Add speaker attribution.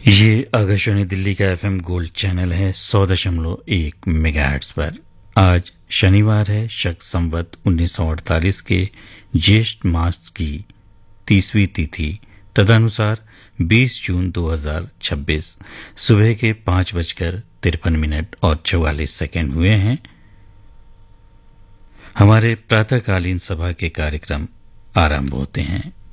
Speaker 1: ये आकाशवाणी दिल्ली का FM gold channel है 100.1 मेगाहर्ट्ज पर। आज शनिवार है, शक संवत 1948 के ज्येष्ठ मास की 30वीं तिथि, तदनुसार 20 जून 2026 सुबह के 5:53 और 44 सेकंड हुए हैं। हमारे प्रातःकालीन सभा के कार्यक्रम आरंभ होते हैं।